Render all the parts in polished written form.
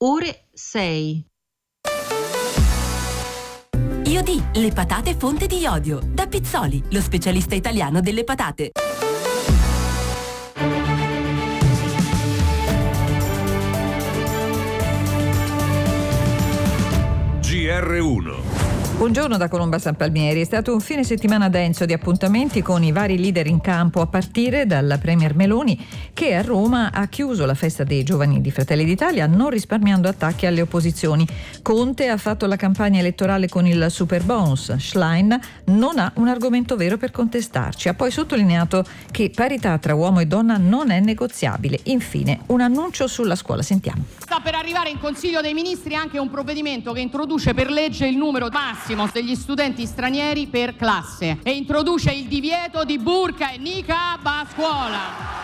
ore 6. Iodì, le patate fonte di iodio. Da Pizzoli, lo specialista italiano delle patate. GR1. Buongiorno da Colomba San Palmieri. È stato un fine settimana denso di appuntamenti con i vari leader in campo, a partire dalla Premier Meloni, che a Roma ha chiuso la festa dei giovani di Fratelli d'Italia non risparmiando attacchi alle opposizioni. Conte ha fatto la campagna elettorale con il super bonus. Schlein non ha un argomento vero per contestarci. Ha poi sottolineato che parità tra uomo e donna non è negoziabile. Infine, un annuncio sulla scuola. Sentiamo. Sta per arrivare in Consiglio dei Ministri anche un provvedimento che introduce per legge il numero massimo degli studenti stranieri per classe e introduce il divieto di burqa e niqab a scuola.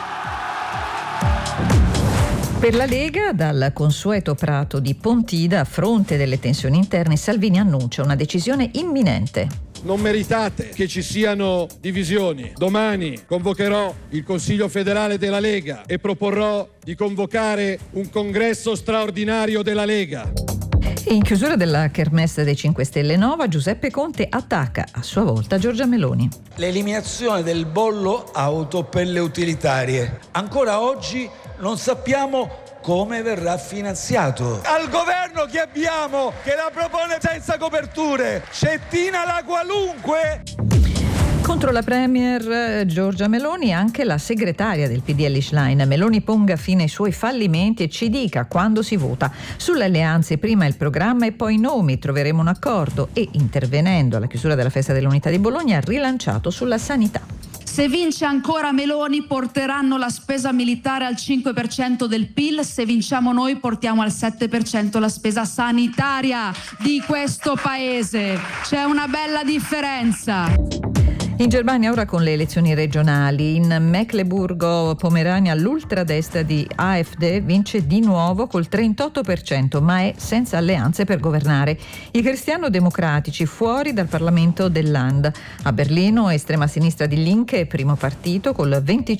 Per la Lega, dal consueto prato di Pontida, a fronte delle tensioni interne, Salvini annuncia una decisione imminente. Non meritate che ci siano divisioni. Domani convocherò il Consiglio federale della Lega e proporrò di convocare un congresso straordinario della Lega. In chiusura della Kermesse dei 5 Stelle Nova, Giuseppe Conte attacca a sua volta Giorgia Meloni. L'eliminazione del bollo auto per le utilitarie. Ancora oggi non sappiamo come verrà finanziato. Al governo che abbiamo, che la propone senza coperture, Cettina la qualunque. Contro la Premier Giorgia Meloni anche la segretaria del PDL Schlein. Meloni ponga fine ai suoi fallimenti e ci dica quando si vota. Sulle alleanze prima il programma e poi i nomi, troveremo un accordo, e intervenendo alla chiusura della festa dell'Unità di Bologna ha rilanciato sulla sanità. Se vince ancora Meloni porteranno la spesa militare al 5% del PIL, se vinciamo noi portiamo al 7% la spesa sanitaria di questo paese. C'è una bella differenza. In Germania ora con le elezioni regionali, in Mecleburgo-Pomerania l'ultradestra di AfD vince di nuovo col 38%, ma è senza alleanze per governare. I cristiano-democratici fuori dal Parlamento del Land. A Berlino estrema sinistra di Linke, primo partito col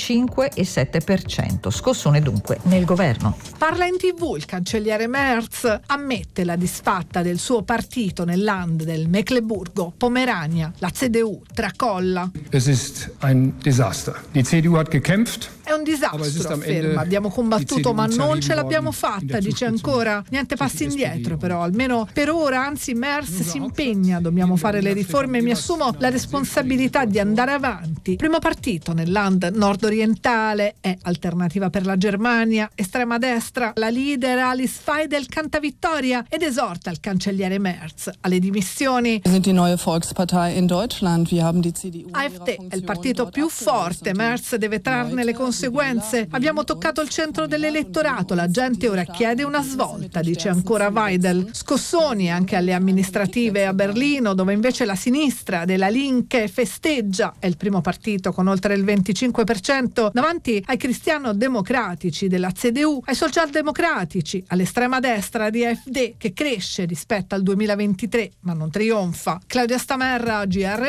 25,7%. Scossone dunque nel governo. Parla in TV il cancelliere Merz, ammette la disfatta del suo partito nel Land del Mecleburgo-Pomerania. La CDU tracolla. Es ist ein Desaster. Die CDU hat gekämpft. È un disastro, afferma. Abbiamo combattuto ma non ce l'abbiamo fatta, dice ancora. Niente passi indietro però, almeno per ora, anzi Merz si impegna. Dobbiamo fare le riforme e mi assumo la responsabilità di andare avanti. Primo partito nel Land nord-orientale, è Alternativa per la Germania, estrema destra. La leader Alice Weidel canta vittoria ed esorta il cancelliere Merz alle dimissioni. Wir sind die neue Volkspartei in Deutschland. Wir haben die CDU. AfD è il partito più forte, Merz deve trarne le conseguenze. Abbiamo toccato il centro dell'elettorato, la gente ora chiede una svolta, dice ancora Weidel. Scossoni anche alle amministrative a Berlino, dove invece la sinistra della Linke festeggia, è il primo partito con oltre il 25%, davanti ai cristiano-democratici della CDU, ai socialdemocratici, all'estrema destra di AfD che cresce rispetto al 2023 ma non trionfa. Claudia Stamerra,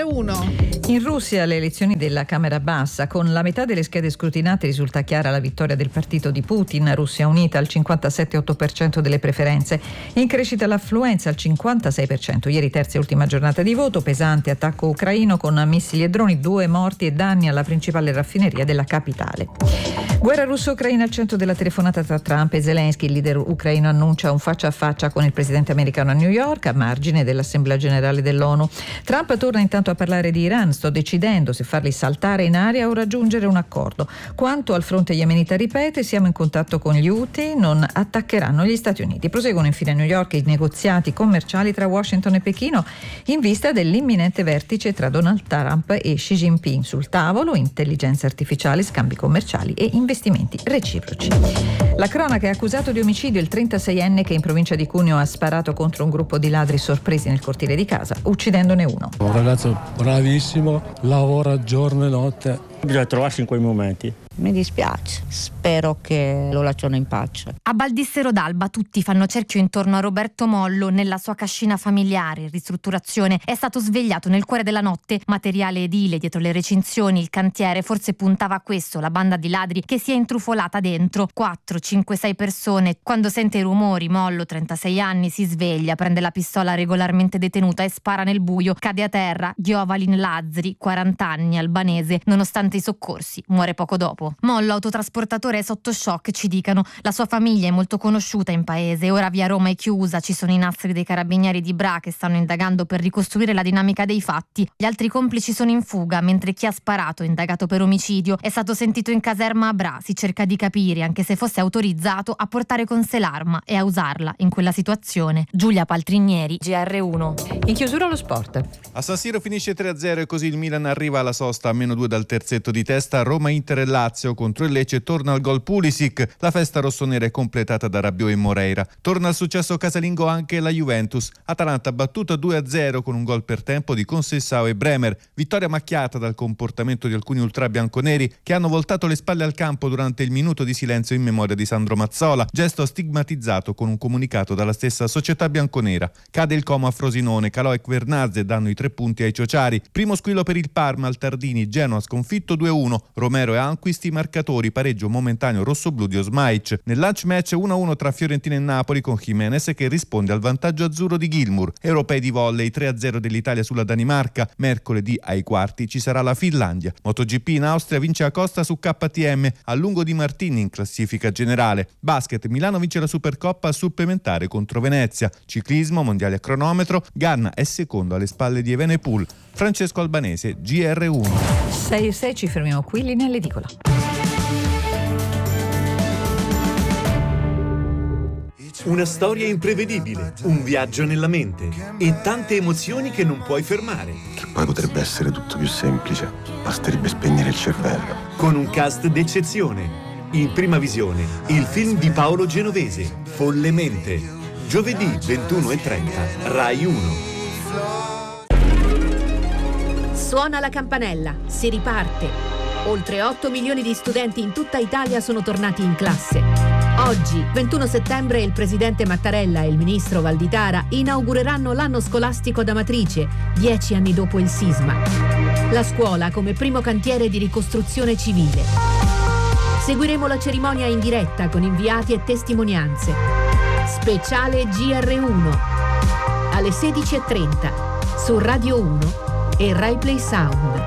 GR1. In Russia le elezioni della Camera Bassa, con la metà delle schede scrutinate risulta chiara la vittoria del partito di Putin, Russia Unita al 57,8% delle preferenze, in crescita l'affluenza al 56%. Ieri terza e ultima giornata di voto, pesante attacco ucraino con missili e droni, 2 morti e danni alla principale raffineria della capitale. Guerra russo-ucraina al centro della telefonata tra Trump e Zelensky. Il leader ucraino annuncia un faccia a faccia con il presidente americano a New York, a margine dell'Assemblea Generale dell'ONU. Trump torna intanto a parlare di Iran. Sto decidendo se farli saltare in aria o raggiungere un accordo. Quanto al fronte yemenita ripete, siamo in contatto con gli Houthi, non attaccheranno gli Stati Uniti. Proseguono infine a New York i negoziati commerciali tra Washington e Pechino in vista dell'imminente vertice tra Donald Trump e Xi Jinping. Sul tavolo intelligenza artificiale, scambi commerciali e investimenti reciproci. La cronaca è accusato di omicidio il 36enne che in provincia di Cuneo ha sparato contro un gruppo di ladri sorpresi nel cortile di casa, uccidendone uno. Un ragazzo bravissimo, lavora giorno e notte. Bisogna trovarsi in quei momenti. Mi dispiace, spero che lo lasciano in pace. A Baldissero d'Alba tutti fanno cerchio intorno a Roberto Mollo. Nella sua cascina familiare in ristrutturazione è stato svegliato nel cuore della notte. Materiale edile dietro le recinzioni, il cantiere forse puntava a questo, la banda di ladri che si è intrufolata dentro. 4, 5, 6 persone. Quando sente i rumori, Mollo, 36 anni, si sveglia, prende la pistola regolarmente detenuta e spara nel buio. Cade a terra. Giovalin Lazzari, 40 anni, albanese, nonostante i soccorsi, muore poco dopo. Mollo, autotrasportatore, è sotto shock, ci dicano. La sua famiglia è molto conosciuta in paese. Ora via Roma è chiusa, ci sono i nastri dei carabinieri di Bra che stanno indagando per ricostruire la dinamica dei fatti. Gli altri complici sono in fuga, mentre chi ha sparato, indagato per omicidio, è stato sentito in caserma a Bra. Si cerca di capire, anche se fosse autorizzato, a portare con sé l'arma e a usarla in quella situazione. Giulia Paltrinieri, GR1. In chiusura lo sport. A San Siro finisce 3-0 e così il Milan arriva alla sosta a -2 dal terzetto di testa. Roma, Inter e Lazio contro il Lecce, torna al gol Pulisic. La festa rossonera è completata da Rabiot e Moreira. Torna al successo casalingo anche la Juventus. Atalanta battuta 2-0 con un gol per tempo di Conceição e Bremer. Vittoria macchiata dal comportamento di alcuni ultra bianconeri che hanno voltato le spalle al campo durante il minuto di silenzio in memoria di Sandro Mazzola, gesto stigmatizzato con un comunicato dalla stessa società bianconera. Cade il Como a Frosinone, Calò e Quernazze danno i 3 punti ai ciociari. Primo squillo per il Parma al Tardini, Genoa sconfitto 2-1, Romero e Anquist i marcatori, pareggio momentaneo rossoblù di Osmaic. Nel lunch match 1-1 tra Fiorentina e Napoli con Jimenez che risponde al vantaggio azzurro di Gilmour. Europei di volley 3-0 dell'Italia sulla Danimarca. Mercoledì ai quarti ci sarà la Finlandia. MotoGP in Austria vince Acosta su KTM, a lungo di Martini in classifica generale. Basket, Milano vince la Supercoppa a supplementare contro Venezia. Ciclismo, mondiale a cronometro, Ganna è secondo alle spalle di Evenepoel. Francesco Albanese, GR1. 6-6, ci fermiamo qui, linea all'edicola. Una storia imprevedibile, un viaggio nella mente e tante emozioni che non puoi fermare. Che poi potrebbe essere tutto più semplice, basterebbe spegnere il cervello. Con un cast d'eccezione. In prima visione, il film di Paolo Genovese, Follemente. Giovedì 21:30, Rai 1. Suona la campanella, si riparte. Oltre 8 milioni di studenti in tutta Italia sono tornati in classe. Oggi, 21 settembre, il presidente Mattarella e il ministro Valditara inaugureranno l'anno scolastico ad Amatrice, 10 anni dopo il sisma. La scuola come primo cantiere di ricostruzione civile. Seguiremo la cerimonia in diretta con inviati e testimonianze. Speciale GR1 alle 16:30 su Radio 1 e Rai Play Sound.